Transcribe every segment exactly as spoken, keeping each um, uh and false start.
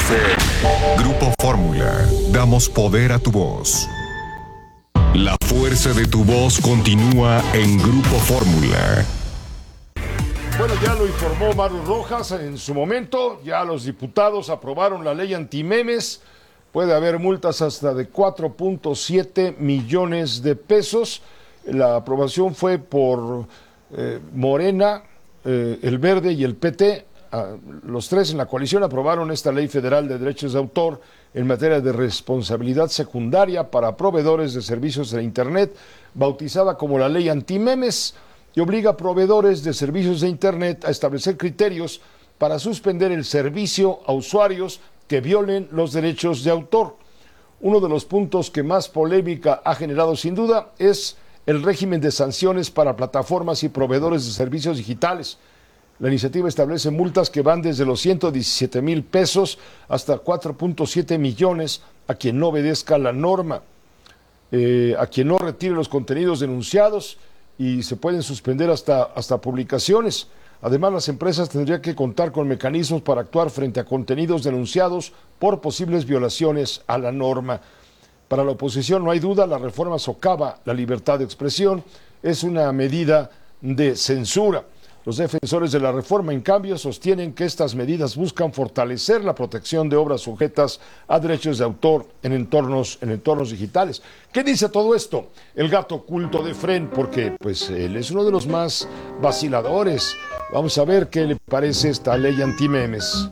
F. Grupo Fórmula. Damos poder a tu voz. La fuerza de tu voz continúa en Grupo Fórmula. Bueno, ya lo informó Maru Rojas en su momento. Ya los diputados aprobaron la ley antimemes. Puede haber multas hasta de cuatro punto siete millones de pesos. La aprobación fue por eh, Morena, eh, el Verde y el P T. Ah, los tres en la coalición aprobaron esta ley federal de derechos de autor en materia de responsabilidad secundaria para proveedores de servicios de Internet, bautizada como la ley antimemes, y obliga a proveedores de servicios de Internet a establecer criterios para suspender el servicio a usuarios que violen los derechos de autor. Uno de los puntos que más polémica ha generado sin duda es el régimen de sanciones para plataformas y proveedores de servicios digitales. La iniciativa establece multas que van desde los ciento diecisiete mil pesos hasta cuatro punto siete millones a quien no obedezca la norma, eh, a quien no retire los contenidos denunciados, y se pueden suspender hasta, hasta publicaciones. Además, las empresas tendrían que contar con mecanismos para actuar frente a contenidos denunciados por posibles violaciones a la norma. Para la oposición, no hay duda, la reforma socava la libertad de expresión, es una medida de censura. Los defensores de la reforma, en cambio, sostienen que estas medidas buscan fortalecer la protección de obras sujetas a derechos de autor en entornos, en entornos digitales. ¿Qué dice todo esto? El gato oculto de Fren, porque pues él es uno de los más vaciladores. Vamos a ver qué le parece esta ley antimemes.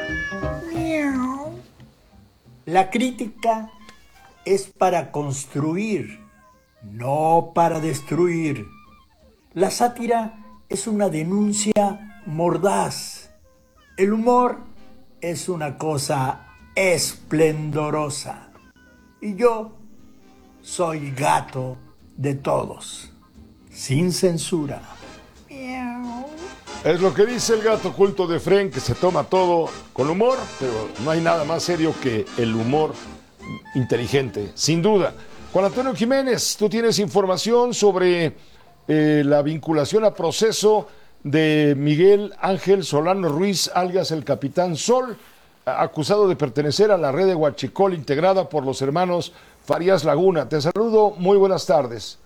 La crítica es para construir, no para destruir. La sátira es una denuncia mordaz. El humor es una cosa esplendorosa. Y yo soy gato de todos, sin censura. Es lo que dice el gato oculto de Fren, que se toma todo con humor, pero no hay nada más serio que el humor inteligente, sin duda. Juan Antonio Jiménez, tú tienes información sobre eh, la vinculación a proceso de Miguel Ángel Solano Ruiz, alias el Capitán Sol, acusado de pertenecer a la red de Huachicol integrada por los hermanos Farías Laguna. Te saludo, muy buenas tardes.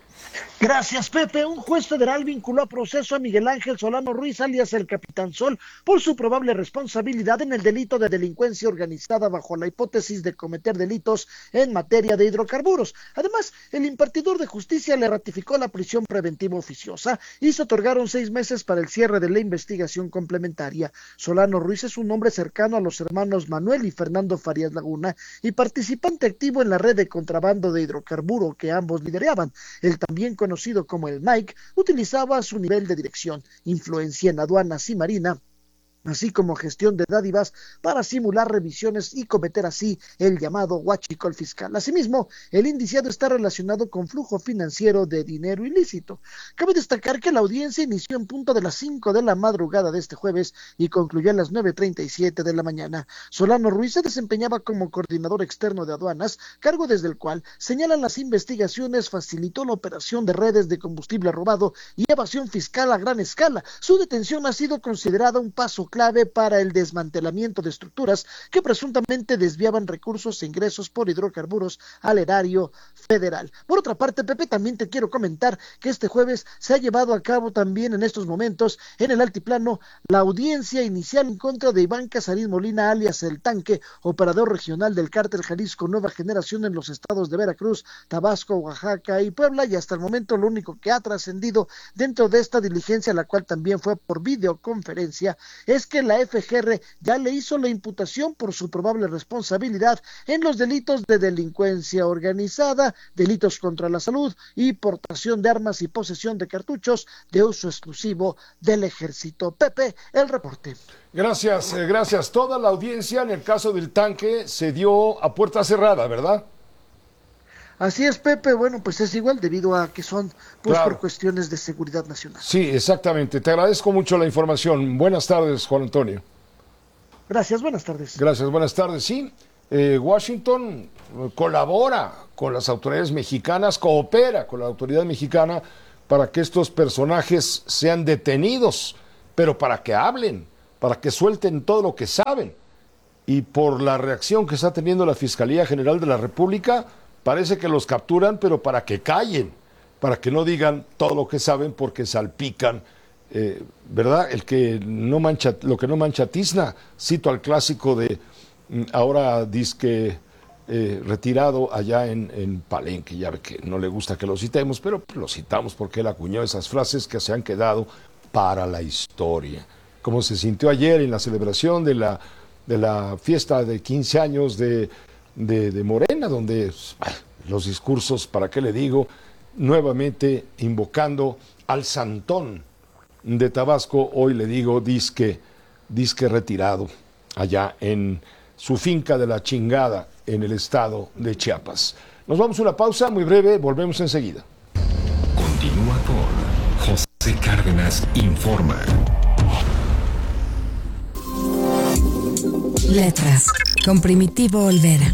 Gracias, Pepe. Un juez federal vinculó a proceso a Miguel Ángel Solano Ruiz, alias el Capitán Sol, por su probable responsabilidad en el delito de delincuencia organizada bajo la hipótesis de cometer delitos en materia de hidrocarburos. Además, el impartidor de justicia le ratificó la prisión preventiva oficiosa y se otorgaron seis meses para el cierre de la investigación complementaria. Solano Ruiz es un hombre cercano a los hermanos Manuel y Fernando Farías Laguna y participante activo en la red de contrabando de hidrocarburo que ambos lideraban. El también conocido como el Mike, utilizaba su nivel de dirección, influencia en aduanas y marina, así como gestión de dádivas para simular revisiones y cometer así el llamado huachicol fiscal. Asimismo, el indiciado está relacionado con flujo financiero de dinero ilícito. Cabe destacar que la audiencia inició en punto de las cinco de la madrugada de este jueves y concluyó a las nueve treinta y siete de la mañana. Solano Ruiz se desempeñaba como coordinador externo de aduanas, cargo desde el cual, señalan las investigaciones, facilitó la operación de redes de combustible robado y evasión fiscal a gran escala. Su detención ha sido considerada un paso clave para el desmantelamiento de estructuras que presuntamente desviaban recursos e ingresos por hidrocarburos al erario federal. Por otra parte, Pepe, también te quiero comentar que este jueves se ha llevado a cabo también en estos momentos en el Altiplano la audiencia inicial en contra de Iván Casarín Molina, alias El Tanque, operador regional del cártel Jalisco Nueva Generación en los estados de Veracruz, Tabasco, Oaxaca y Puebla, y hasta el momento lo único que ha trascendido dentro de esta diligencia, la cual también fue por videoconferencia, es que la F G R ya le hizo la imputación por su probable responsabilidad en los delitos de delincuencia organizada, delitos contra la salud y portación de armas y posesión de cartuchos de uso exclusivo del ejército. Pepe, el reporte. Gracias, eh, gracias. Toda la audiencia en el caso del Tanque se dio a puerta cerrada, ¿verdad? Así es, Pepe. Bueno, pues es igual debido a que son pues Claro. por cuestiones de seguridad nacional. Sí, exactamente. Te agradezco mucho la información. Buenas tardes, Juan Antonio. Gracias, buenas tardes. Gracias, buenas tardes. Sí, eh, Washington colabora con las autoridades mexicanas, coopera con la autoridad mexicana para que estos personajes sean detenidos, pero para que hablen, para que suelten todo lo que saben. y por la reacción que está teniendo la Fiscalía General de la República, parece que los capturan, pero para que callen, para que no digan todo lo que saben, porque salpican, eh, ¿verdad? El que no mancha, lo que no mancha tizna. Cito al clásico de ahora disque eh, retirado allá en, en Palenque, ya ve que no le gusta que lo citemos, pero lo citamos porque él acuñó esas frases que se han quedado para la historia. Como se sintió ayer en la celebración de la, de la fiesta de quince años de, de, de Morena, donde ay, los discursos, ¿para qué le digo? Nuevamente invocando al Santón de Tabasco, hoy le digo disque, disque retirado, allá en su finca de la chingada, en el estado de Chiapas. Nos vamos a una pausa muy breve, volvemos enseguida. Continúa con José Cárdenas Informa. Letras, con Primitivo Olvera.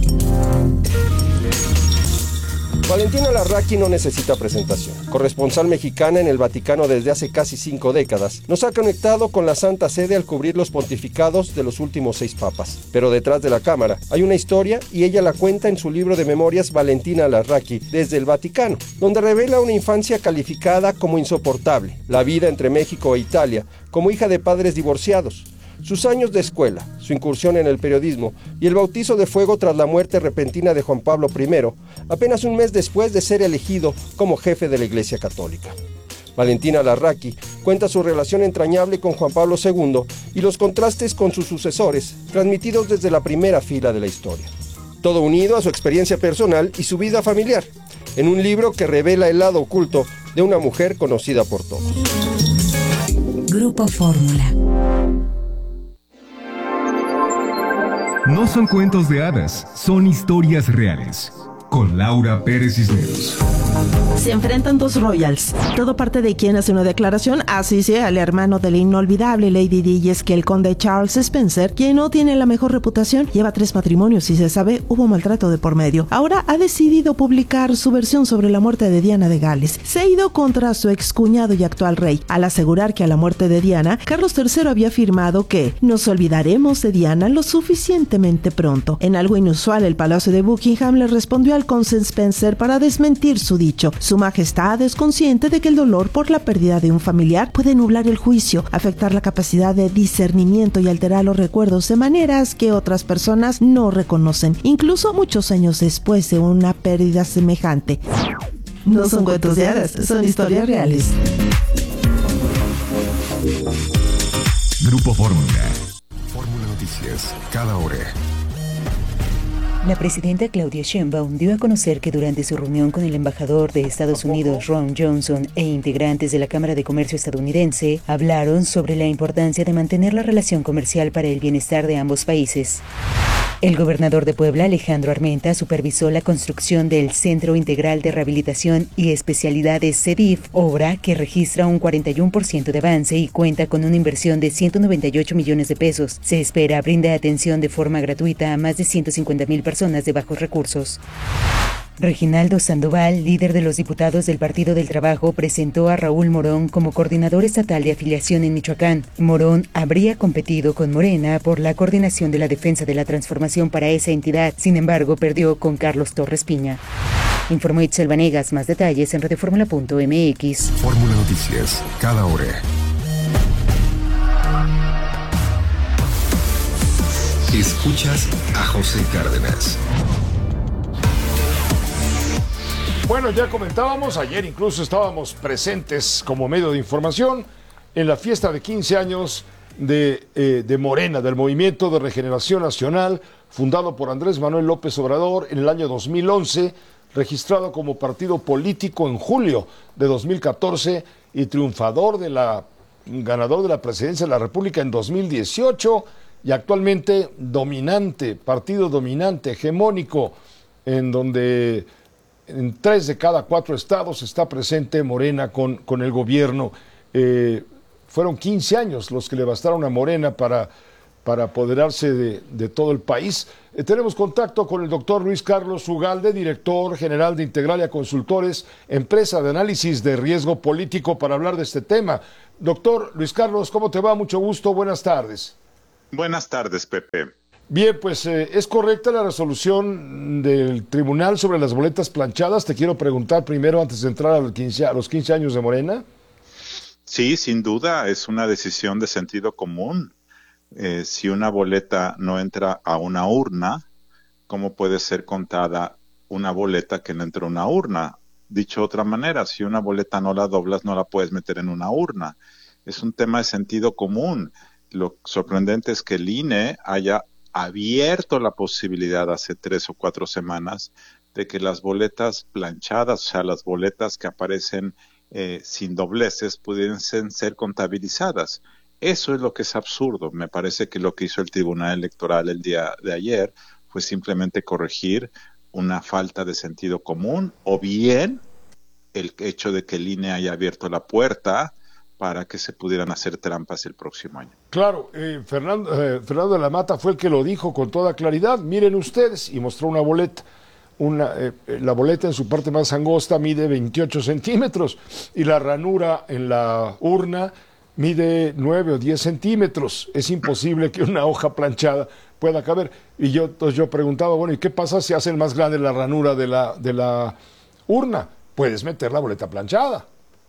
Valentina Larraqui no necesita presentación. Corresponsal mexicana en el Vaticano desde hace casi cinco décadas, nos ha conectado con la Santa Sede al cubrir los pontificados de los últimos seis papas. Pero detrás de la cámara hay una historia y ella la cuenta en su libro de memorias Valentina Larraqui desde el Vaticano, donde revela una infancia calificada como insoportable, la vida entre México e Italia, como hija de padres divorciados, sus años de escuela, su incursión en el periodismo y el bautizo de fuego tras la muerte repentina de Juan Pablo primero, apenas un mes después de ser elegido como jefe de la Iglesia Católica. Valentina Larraqui cuenta su relación entrañable con Juan Pablo segundo y los contrastes con sus sucesores, transmitidos desde la primera fila de la historia. Todo unido a su experiencia personal y su vida familiar, en un libro que revela el lado oculto de una mujer conocida por todos. Grupo Fórmula. No son cuentos de hadas, son historias reales. Con Laura Pérez Cisneros. Se enfrentan dos royals. Todo parte de quien hace una declaración, así sea el hermano de la inolvidable Lady Di, y es que el conde Charles Spencer, quien no tiene la mejor reputación, lleva tres matrimonios y se sabe hubo maltrato de por medio. Ahora ha decidido publicar su versión sobre la muerte de Diana de Gales. Se ha ido contra su excuñado y actual rey, al asegurar que a la muerte de Diana, Carlos tercero había afirmado que nos olvidaremos de Diana lo suficientemente pronto. En algo inusual, el Palacio de Buckingham le respondió al conde Spencer para desmentir su dicho. Su majestad es consciente de que el dolor por la pérdida de un familiar puede nublar el juicio, afectar la capacidad de discernimiento y alterar los recuerdos de maneras que otras personas no reconocen, incluso muchos años después de una pérdida semejante. No son cuentos de hadas, son historias reales. Grupo Fórmula. Fórmula Noticias, cada hora. La presidenta Claudia Sheinbaum dio a conocer que durante su reunión con el embajador de Estados Unidos, Ron Johnson, e integrantes de la Cámara de Comercio estadounidense, hablaron sobre la importancia de mantener la relación comercial para el bienestar de ambos países. El gobernador de Puebla, Alejandro Armenta, supervisó la construcción del Centro Integral de Rehabilitación y Especialidades CEDIF, obra que registra un cuarenta y uno por ciento de avance y cuenta con una inversión de ciento noventa y ocho millones de pesos. Se espera brinda atención de forma gratuita a más de ciento cincuenta mil personas de bajos recursos. Reginaldo Sandoval, líder de los diputados del Partido del Trabajo, presentó a Raúl Morón como coordinador estatal de afiliación en Michoacán. Morón habría competido con Morena por la coordinación de la defensa de la transformación para esa entidad, sin embargo perdió con Carlos Torres Piña. Informó Itzel Vanegas, más detalles en radioformula punto m x. Fórmula Noticias, cada hora. Escuchas a José Cárdenas. Bueno, ya comentábamos, ayer incluso estábamos presentes como medio de información en la fiesta de quince años de, eh, de Morena, del Movimiento de Regeneración Nacional, fundado por Andrés Manuel López Obrador en el año dos mil once, registrado como partido político en julio de dos mil catorce y triunfador de la, ganador de la presidencia de la República en dos mil dieciocho y actualmente dominante, partido dominante, hegemónico, en donde en tres de cada cuatro estados está presente Morena con, con el gobierno. Eh, fueron quince años los que le bastaron a Morena para, para apoderarse de, de todo el país. Eh, tenemos contacto con el doctor Luis Carlos Ugalde, director general de Integralia Consultores, empresa de análisis de riesgo político, para hablar de este tema. Doctor Luis Carlos, ¿cómo te va? Mucho gusto, buenas tardes. Buenas tardes, Pepe. Bien, pues eh, ¿es correcta la resolución del tribunal sobre las boletas planchadas? Te quiero preguntar primero, antes de entrar a los quince, a los quince años de Morena. Sí, sin duda, es una decisión de sentido común. Eh, si una boleta no entra a una urna, ¿cómo puede ser contada una boleta que no entra a una urna? Dicho de otra manera, si una boleta no la doblas, no la puedes meter en una urna. Es un tema de sentido común. Lo sorprendente es que el I N E haya abierto la posibilidad hace tres o cuatro semanas de que las boletas planchadas, o sea, las boletas que aparecen eh, sin dobleces, pudiesen ser contabilizadas. Eso es lo que es absurdo. Me parece que lo que hizo el Tribunal Electoral el día de ayer fue simplemente corregir una falta de sentido común, o bien el hecho de que el I N E haya abierto la puerta para que se pudieran hacer trampas el próximo año. Claro, eh, Fernando, eh, Fernando de la Mata fue el que lo dijo con toda claridad. Miren ustedes, y mostró una boleta. Una, eh, la boleta en su parte más angosta mide veintiocho centímetros y la ranura en la urna mide nueve o diez centímetros. Es imposible que una hoja planchada pueda caber. Y yo, entonces yo preguntaba, bueno, ¿y qué pasa si hacen más grande la ranura de la, de la urna? Puedes meter la boleta planchada.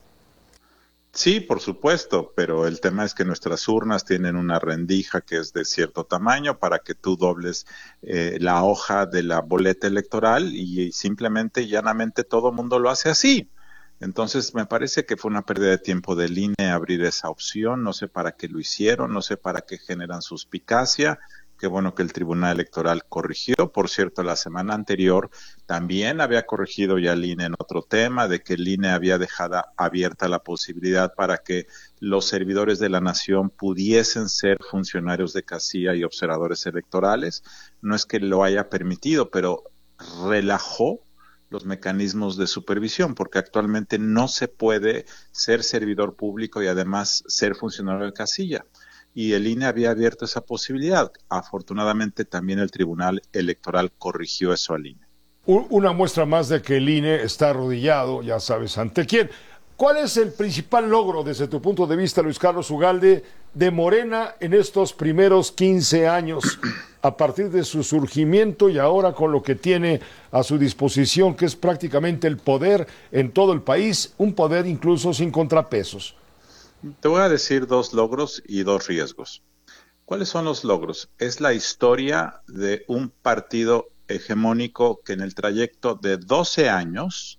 Sí, por supuesto, pero el tema es que nuestras urnas tienen una rendija que es de cierto tamaño para que tú dobles eh, la hoja de la boleta electoral y, y simplemente y llanamente todo el mundo lo hace así. Entonces me parece que fue una pérdida de tiempo del I N E abrir esa opción, no sé para qué lo hicieron, no sé para qué generan suspicacia. Qué bueno que el Tribunal Electoral corrigió. Por cierto, la semana anterior también había corregido ya el I N E en otro tema, de que el I N E había dejado abierta la posibilidad para que los servidores de la nación pudiesen ser funcionarios de casilla y observadores electorales. No es que lo haya permitido, pero relajó los mecanismos de supervisión, porque actualmente no se puede ser servidor público y además ser funcionario de casilla. Y el I N E había abierto esa posibilidad. Afortunadamente también el Tribunal Electoral corrigió eso al I N E. Una muestra más de que el I N E está arrodillado, ya sabes ante quién. ¿Cuál es el principal logro desde tu punto de vista, Luis Carlos Ugalde, de Morena en estos primeros quince años, a partir de su surgimiento y ahora con lo que tiene a su disposición, que es prácticamente el poder en todo el país, un poder incluso sin contrapesos? Te voy a decir dos logros y dos riesgos. ¿Cuáles son los logros? Es la historia de un partido hegemónico que en el trayecto de doce años,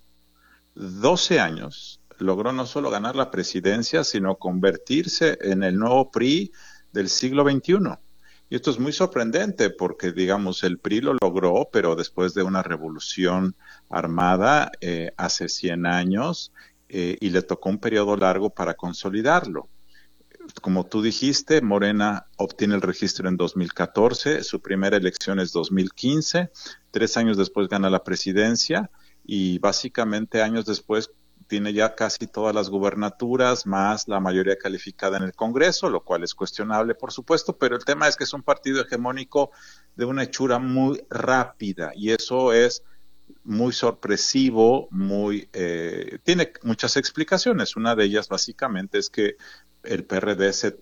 doce años, logró no solo ganar la presidencia, sino convertirse en el nuevo P R I del siglo veintiuno. Y esto es muy sorprendente porque, digamos, el P R I lo logró, pero después de una revolución armada eh, hace cien años, Eh, y le tocó un periodo largo para consolidarlo. Como tú dijiste, Morena obtiene el registro en dos mil catorce, su primera elección es dos mil quince, tres años después gana la presidencia y básicamente años después tiene ya casi todas las gubernaturas, más la mayoría calificada en el Congreso, lo cual es cuestionable, por supuesto, pero el tema es que es un partido hegemónico de una hechura muy rápida y eso es muy sorpresivo, muy eh, tiene muchas explicaciones. Una de ellas básicamente es que el P R D se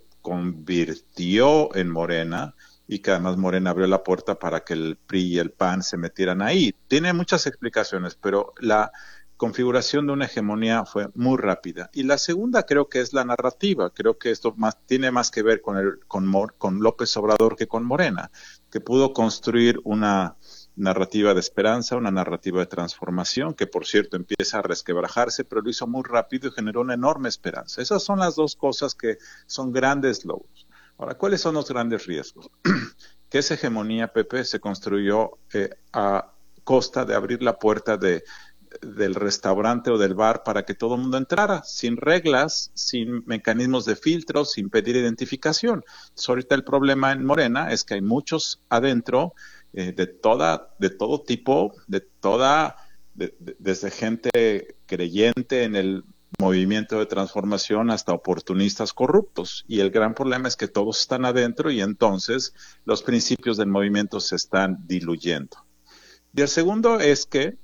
convirtió en Morena y que además Morena abrió la puerta para que el P R I y el P A N se metieran ahí. Tiene muchas explicaciones, pero la configuración de una hegemonía fue muy rápida. Y la segunda creo que es la narrativa. Creo que esto más, tiene más que ver con, el, con, Mor, con López Obrador que con Morena, que pudo construir una narrativa de esperanza, una narrativa de transformación, que por cierto empieza a resquebrajarse, pero lo hizo muy rápido y generó una enorme esperanza. Esas son las dos cosas que son grandes logros. Ahora, ¿cuáles son los grandes riesgos? Que esa hegemonía, Pepe, se construyó eh, a costa de abrir la puerta de, del restaurante o del bar para que todo el mundo entrara, sin reglas, sin mecanismos de filtro, sin pedir identificación. Entonces, ahorita el problema en Morena es que hay muchos adentro Eh, de toda, de todo tipo, de toda, de, de, desde gente creyente en el movimiento de transformación hasta oportunistas corruptos. Y el gran problema es que todos están adentro y entonces los principios del movimiento se están diluyendo. Y el segundo es que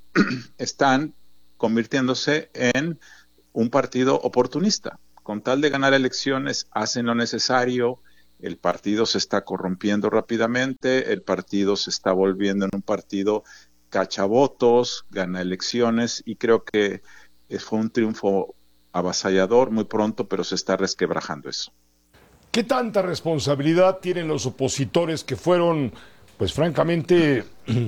están convirtiéndose en un partido oportunista. Con tal de ganar elecciones, hacen lo necesario, El partido se está corrompiendo rápidamente, el partido se está volviendo en un partido cachavotos, gana elecciones y creo que fue un triunfo avasallador muy pronto, pero se está resquebrajando eso. ¿Qué tanta responsabilidad tienen los opositores que fueron, pues francamente,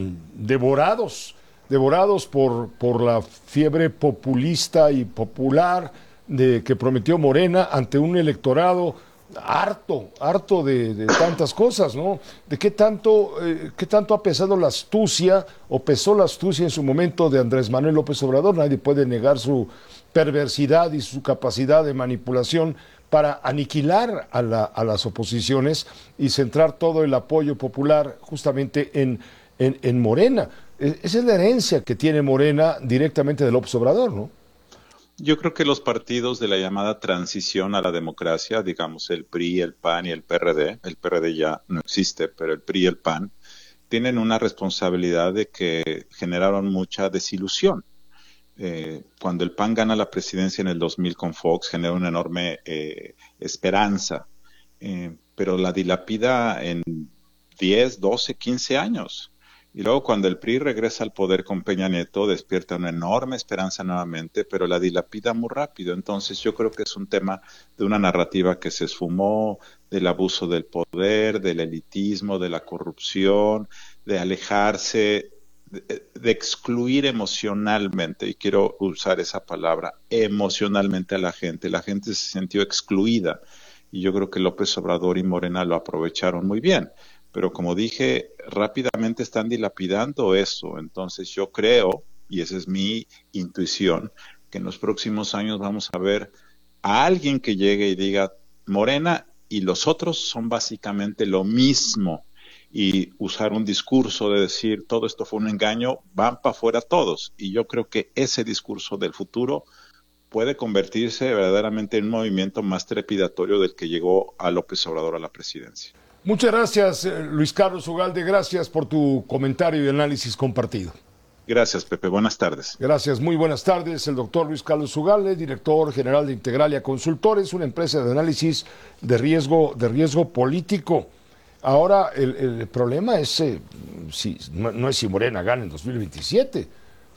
devorados, devorados por, por la fiebre populista y popular de que prometió Morena ante un electorado harto, harto de, de tantas cosas, ¿no? ¿De qué tanto, eh, qué tanto ha pesado la astucia o pesó la astucia en su momento de Andrés Manuel López Obrador? Nadie puede negar su perversidad y su capacidad de manipulación para aniquilar a, la, a las oposiciones y centrar todo el apoyo popular justamente en, en, en Morena. Esa es la herencia que tiene Morena directamente de López Obrador, ¿no? Yo creo que los partidos de la llamada transición a la democracia, digamos el P R I, el P A N y el P R D, el P R D ya no existe, pero el P R I y el P A N, tienen una responsabilidad de que generaron mucha desilusión. Eh, cuando el P A N gana la presidencia en el dos mil con Fox, genera una enorme eh, esperanza, eh, pero la dilapida en diez, doce, quince años. Y luego cuando el P R I regresa al poder con Peña Nieto, despierta una enorme esperanza nuevamente, pero la dilapida muy rápido. Entonces yo creo que es un tema de una narrativa que se esfumó, del abuso del poder, del elitismo, de la corrupción, de alejarse, de, de excluir emocionalmente, y quiero usar esa palabra, emocionalmente a la gente. La gente se sintió excluida y yo creo que López Obrador y Morena lo aprovecharon muy bien. Pero como dije, rápidamente están dilapidando eso. Entonces yo creo, y esa es mi intuición, que en los próximos años vamos a ver a alguien que llegue y diga, Morena y los otros son básicamente lo mismo. Y usar un discurso de decir, todo esto fue un engaño, van para afuera todos. Y yo creo que ese discurso del futuro puede convertirse verdaderamente en un movimiento más trepidatorio del que llegó a López Obrador a la presidencia. Muchas gracias, Luis Carlos Ugalde. Gracias por tu comentario y análisis compartido. Gracias, Pepe. Buenas tardes. Gracias. Muy buenas tardes. El doctor Luis Carlos Ugalde, director general de Integralia Consultores, una empresa de análisis de riesgo, de riesgo político. Ahora, el, el problema es, eh, si, no, no es si Morena gana en dos mil veintisiete,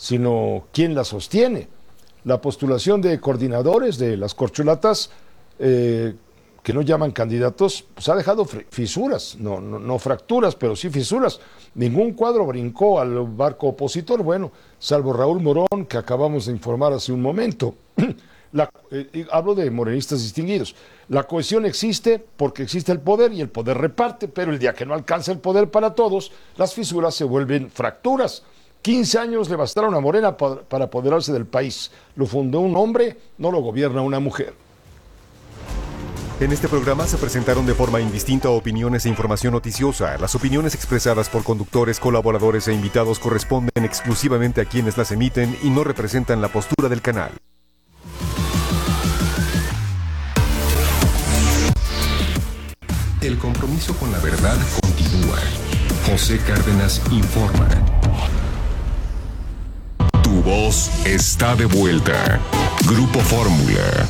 sino quién la sostiene. La postulación de coordinadores de las corcholatas, eh, que no llaman candidatos, pues ha dejado fisuras, no, no, no fracturas, pero sí fisuras. Ningún cuadro brincó al barco opositor, bueno, salvo Raúl Morón, que acabamos de informar hace un momento. La, eh, hablo de morenistas distinguidos. La cohesión existe porque existe el poder y el poder reparte, pero el día que no alcanza el poder para todos, las fisuras se vuelven fracturas. quince años le bastaron a Morena para, para apoderarse del país. Lo fundó un hombre, no lo gobierna una mujer. En este programa se presentaron de forma indistinta opiniones e información noticiosa. Las opiniones expresadas por conductores, colaboradores e invitados corresponden exclusivamente a quienes las emiten y no representan la postura del canal. El compromiso con la verdad continúa. José Cárdenas informa. Tu voz está de vuelta. Grupo Fórmula.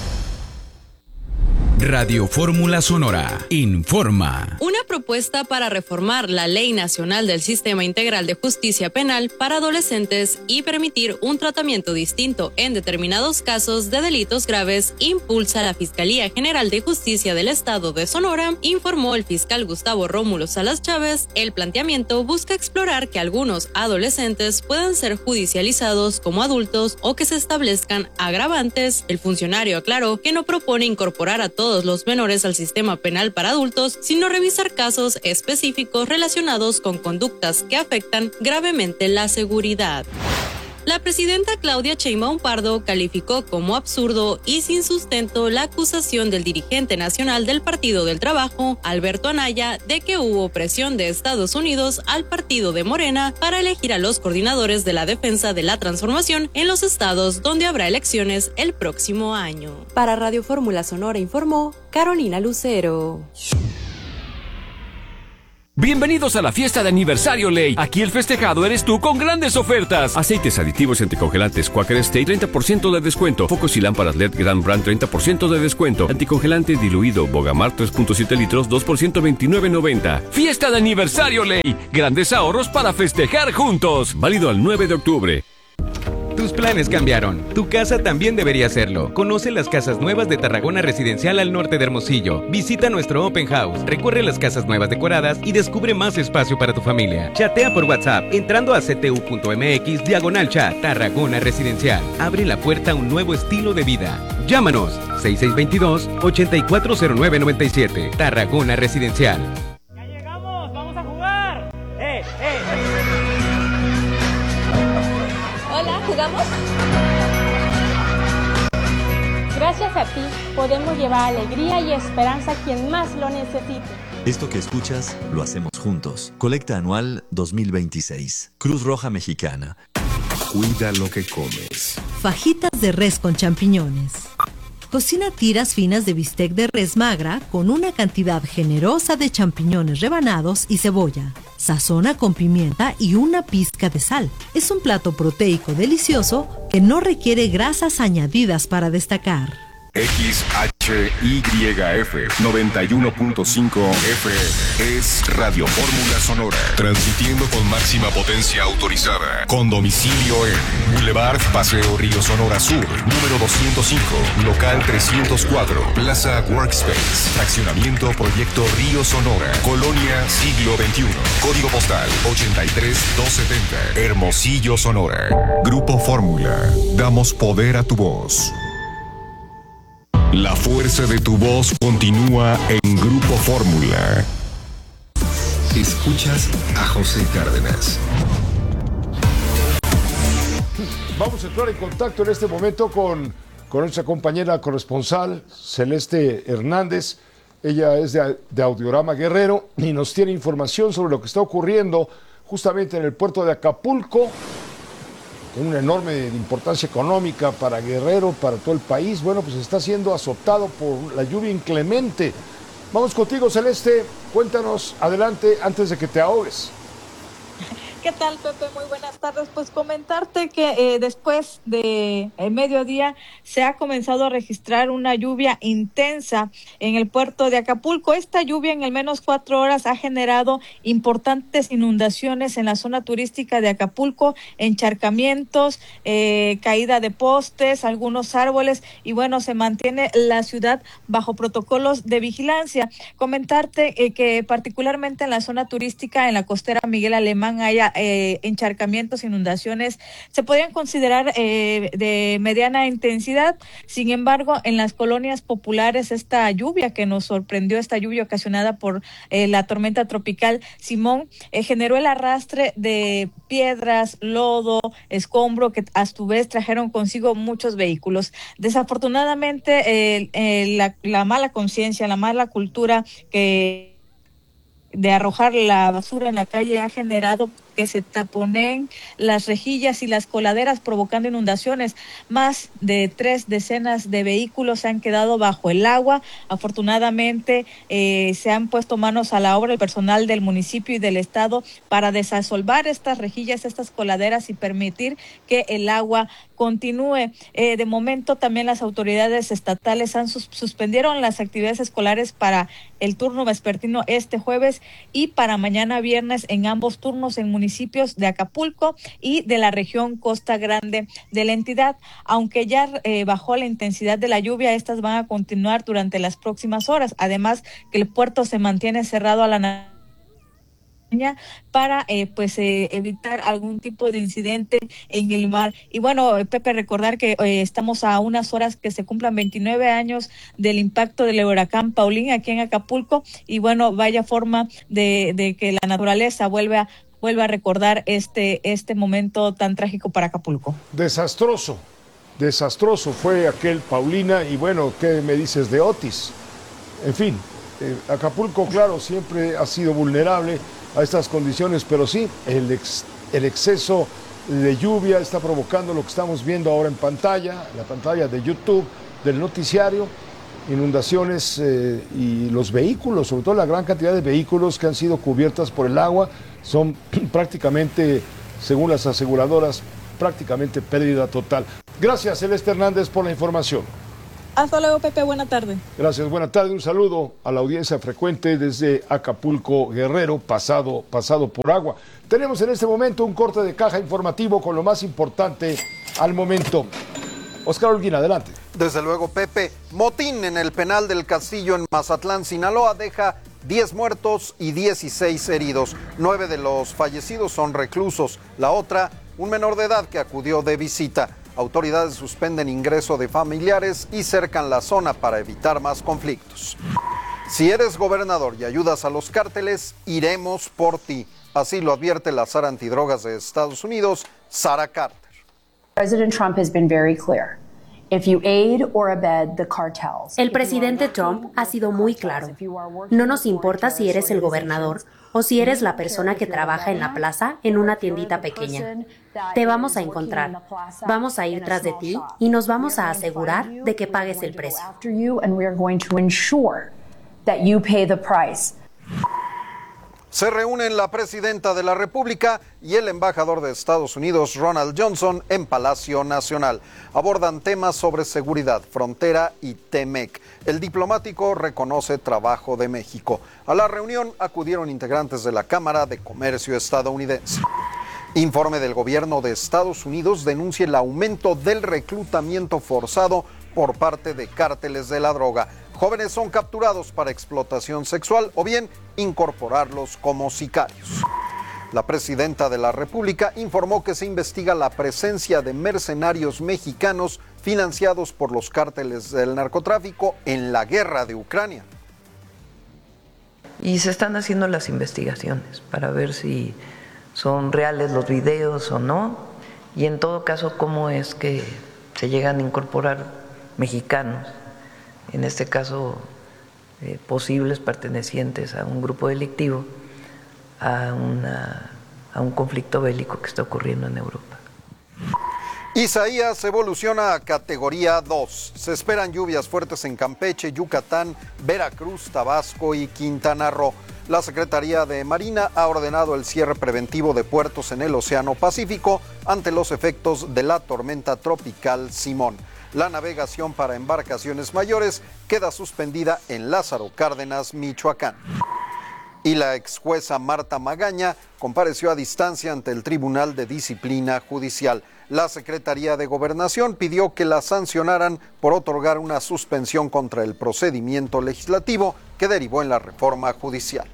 Radio Fórmula Sonora informa. Una propuesta para reformar la Ley Nacional del Sistema Integral de Justicia Penal para adolescentes y permitir un tratamiento distinto en determinados casos de delitos graves impulsa la Fiscalía General de Justicia del Estado de Sonora, informó el fiscal Gustavo Rómulo Salas Chávez. El planteamiento busca explorar que algunos adolescentes puedan ser judicializados como adultos o que se establezcan agravantes. El funcionario aclaró que no propone incorporar a todos los menores al sistema penal para adultos, sino revisar casos específicos relacionados con conductas que afectan gravemente la seguridad. La presidenta Claudia Sheinbaum Pardo calificó como absurdo y sin sustento la acusación del dirigente nacional del Partido del Trabajo, Alberto Anaya, de que hubo presión de Estados Unidos al partido de Morena para elegir a los coordinadores de la defensa de la transformación en los estados donde habrá elecciones el próximo año. Para Radio Fórmula Sonora informó Carolina Lucero. Bienvenidos a la fiesta de aniversario Ley. Aquí el festejado eres tú con grandes ofertas. Aceites aditivos y anticongelantes Quaker State treinta por ciento de descuento. Focos y lámparas L E D Grand Brand treinta por ciento de descuento. Anticongelante diluido Bogamar tres punto siete litros dos por ciento veintinueve noventa. Fiesta de aniversario Ley. Grandes ahorros para festejar juntos. Válido al nueve de octubre. Tus planes cambiaron. Tu casa también debería hacerlo. Conoce las casas nuevas de Tarragona Residencial al norte de Hermosillo. Visita nuestro Open House. Recorre las casas nuevas decoradas y descubre más espacio para tu familia. Chatea por WhatsApp entrando a ctu.mx diagonal chat. Tarragona Residencial. Abre la puerta a un nuevo estilo de vida. Llámanos seis seis dos dos, ocho cuatro cero nueve nueve siete. Tarragona Residencial. ¡Ya llegamos! ¡Vamos a jugar! ¡Eh, eh! Hola, ¿jugamos? Gracias a ti podemos llevar alegría y esperanza a quien más lo necesite. Esto que escuchas lo hacemos juntos. Colecta anual dos mil veintiséis. Cruz Roja Mexicana. Cuida lo que comes. Fajitas de res con champiñones. Cocina tiras finas de bistec de res magra con una cantidad generosa de champiñones rebanados y cebolla. Sazona con pimienta y una pizca de sal. Es un plato proteico delicioso que no requiere grasas añadidas para destacar. X H Y F noventa y uno punto cinco F es Radio Fórmula Sonora, transmitiendo con máxima potencia autorizada, con domicilio en Boulevard Paseo Río Sonora Sur, número doscientos cinco, local trescientos cuatro, Plaza Workspace, fraccionamiento Proyecto Río Sonora, Colonia Siglo veintiuno, código postal ochenta y tres mil doscientos setenta, Hermosillo, Sonora. Grupo Fórmula, damos poder a tu voz. La fuerza de tu voz continúa en Grupo Fórmula. Escuchas a José Cárdenas. Vamos a entrar en contacto en este momento con, con nuestra compañera corresponsal, Celeste Hernández. Ella es de, de Audiorama Guerrero y nos tiene información sobre lo que está ocurriendo justamente en el puerto de Acapulco. Una enorme importancia económica para Guerrero, para todo el país. Bueno, pues está siendo azotado por la lluvia inclemente. Vamos contigo, Celeste. Cuéntanos, adelante, antes de que te ahogues. ¿Qué tal, Pepe? Muy buenas tardes. Pues comentarte que eh, después de eh, mediodía se ha comenzado a registrar una lluvia intensa en el puerto de Acapulco. Esta lluvia en al menos cuatro horas ha generado importantes inundaciones en la zona turística de Acapulco, encharcamientos, eh, caída de postes, algunos árboles y bueno, se mantiene la ciudad bajo protocolos de vigilancia. Comentarte eh, que particularmente en la zona turística, en la costera Miguel Alemán, haya Eh, encharcamientos, inundaciones, se podrían considerar eh, de mediana intensidad. Sin embargo, en las colonias populares, esta lluvia que nos sorprendió, esta lluvia ocasionada por eh, la tormenta tropical Simón, eh, generó el arrastre de piedras, lodo, escombro, que a su vez trajeron consigo muchos vehículos. Desafortunadamente, eh, eh, la, la mala conciencia, la mala cultura que de arrojar la basura en la calle ha generado que se taponeen las rejillas y las coladeras, provocando inundaciones. Más de tres decenas de vehículos se han quedado bajo el agua. Afortunadamente eh, se han puesto manos a la obra el personal del municipio y del estado para desasolvar estas rejillas, estas coladeras y permitir que el agua continúe. Eh, de momento también las autoridades estatales han sus suspendieron las actividades escolares para el turno vespertino este jueves y para mañana viernes en ambos turnos en municipios de Acapulco y de la región Costa Grande de la entidad. Aunque ya eh, bajó la intensidad de la lluvia, estas van a continuar durante las próximas horas. Además que el puerto se mantiene cerrado a la para eh, pues eh, evitar algún tipo de incidente en el mar. Y bueno, Pepe, recordar que eh, estamos a unas horas que se cumplan veintinueve años del impacto del huracán Paulín aquí en Acapulco y bueno, vaya forma de, de que la naturaleza vuelve a vuelve a recordar este este momento tan trágico para Acapulco. Desastroso, desastroso fue aquel Paulina y bueno, ¿qué me dices de Otis? En fin, eh, Acapulco, claro, siempre ha sido vulnerable a estas condiciones, pero sí, el, ex, el exceso de lluvia está provocando lo que estamos viendo ahora en pantalla, la pantalla de YouTube del noticiario, inundaciones eh, y los vehículos, sobre todo la gran cantidad de vehículos que han sido cubiertas por el agua, son prácticamente, según las aseguradoras, prácticamente pérdida total. Gracias, Celeste Hernández, por la información. Hasta luego, Pepe, buena tarde. Gracias, buena tarde. Un saludo a la audiencia frecuente desde Acapulco, Guerrero, pasado, pasado por agua. Tenemos en este momento un corte de caja informativo con lo más importante al momento. Oscar Holguín, adelante. Desde luego, Pepe. Motín en el penal del Castillo en Mazatlán, Sinaloa, deja diez muertos y dieciséis heridos. Nueve de los fallecidos son reclusos. La otra, un menor de edad que acudió de visita. Autoridades suspenden ingreso de familiares y cercan la zona para evitar más conflictos. Si eres gobernador y ayudas a los cárteles, iremos por ti. Así lo advierte la zar antidrogas de Estados Unidos, Sarah Carter. President Trump has been very clear. If you aid or abet the cartels. El presidente Trump ha sido muy claro. No nos importa si eres el gobernador o si eres la persona que trabaja en la plaza en una tiendita pequeña. Te vamos a encontrar, vamos a ir tras de ti y nos vamos a asegurar de que pagues el precio. Se reúnen la presidenta de la República y el embajador de Estados Unidos, Ronald Johnson, en Palacio Nacional. Abordan temas sobre seguridad, frontera y Temec. El diplomático reconoce trabajo de México. A la reunión acudieron integrantes de la Cámara de Comercio estadounidense. Informe del gobierno de Estados Unidos denuncia el aumento del reclutamiento forzado por parte de cárteles de la droga. Jóvenes son capturados para explotación sexual o bien incorporarlos como sicarios. La presidenta de la República informó que se investiga la presencia de mercenarios mexicanos financiados por los cárteles del narcotráfico en la guerra de Ucrania. Y se están haciendo las investigaciones para ver si son reales los videos o no, y en todo caso cómo es que se llegan a incorporar mexicanos, en este caso eh, posibles pertenecientes a un grupo delictivo, a, una, a un conflicto bélico que está ocurriendo en Europa. Isaías evoluciona a categoría dos. Se esperan lluvias fuertes en Campeche, Yucatán, Veracruz, Tabasco y Quintana Roo. La Secretaría de Marina ha ordenado el cierre preventivo de puertos en el Océano Pacífico ante los efectos de la tormenta tropical Simón. La navegación para embarcaciones mayores queda suspendida en Lázaro Cárdenas, Michoacán. Y la ex jueza Marta Magaña compareció a distancia ante el Tribunal de Disciplina Judicial. La Secretaría de Gobernación pidió que la sancionaran por otorgar una suspensión contra el procedimiento legislativo que derivó en la reforma judicial.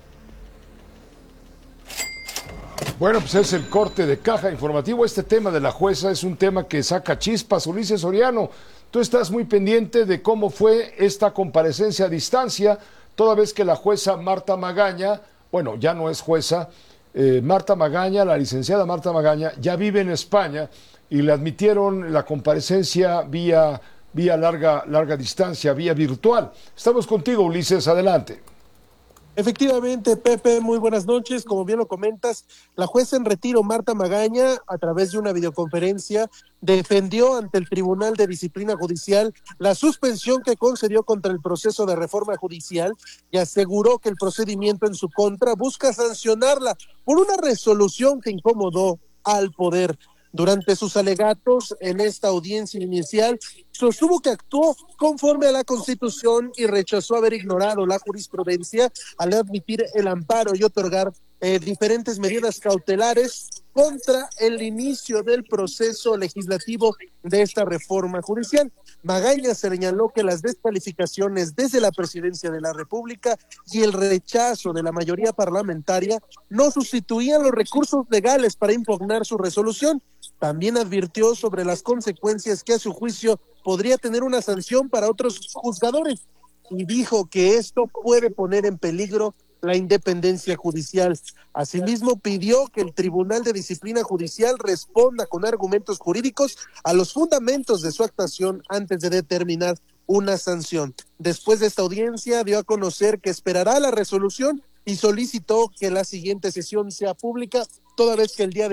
Bueno, pues es el corte de caja informativo. Este tema de la jueza es un tema que saca chispas. Ulises Soriano, tú estás muy pendiente de cómo fue esta comparecencia a distancia, toda vez que la jueza Marta Magaña, bueno, ya no es jueza, eh, Marta Magaña, la licenciada Marta Magaña, ya vive en España y le admitieron la comparecencia vía, vía larga, larga distancia, vía virtual. Estamos contigo, Ulises, adelante. Efectivamente, Pepe, muy buenas noches. Como bien lo comentas, la jueza en retiro, Marta Magaña, a través de una videoconferencia, defendió ante el Tribunal de Disciplina Judicial la suspensión que concedió contra el proceso de reforma judicial y aseguró que el procedimiento en su contra busca sancionarla por una resolución que incomodó al poder. Durante sus alegatos en esta audiencia inicial, sostuvo que actuó conforme a la Constitución y rechazó haber ignorado la jurisprudencia al admitir el amparo y otorgar eh, diferentes medidas cautelares contra el inicio del proceso legislativo de esta reforma judicial. Magaña señaló que las descalificaciones desde la Presidencia de la República y el rechazo de la mayoría parlamentaria no sustituían los recursos legales para impugnar su resolución. También advirtió sobre las consecuencias que a su juicio podría tener una sanción para otros juzgadores y dijo que esto puede poner en peligro la independencia judicial. Asimismo, pidió que el Tribunal de Disciplina Judicial responda con argumentos jurídicos a los fundamentos de su actuación antes de determinar una sanción. Después de esta audiencia, dio a conocer que esperará la resolución y solicitó que la siguiente sesión sea pública, toda vez que el día de hoy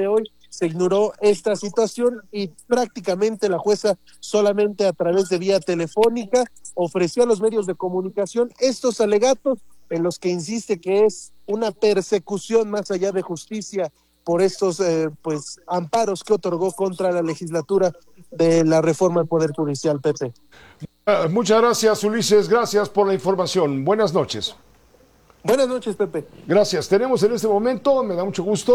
se ignoró esta situación y prácticamente la jueza solamente a través de vía telefónica ofreció a los medios de comunicación estos alegatos en los que insiste que es una persecución más allá de justicia por estos eh, pues amparos que otorgó contra la legislatura de la reforma del Poder Judicial, Pepe. Uh, muchas gracias, Ulises, gracias por la información. Buenas noches. Buenas noches, Pepe. Gracias. Tenemos en este momento, me da mucho gusto,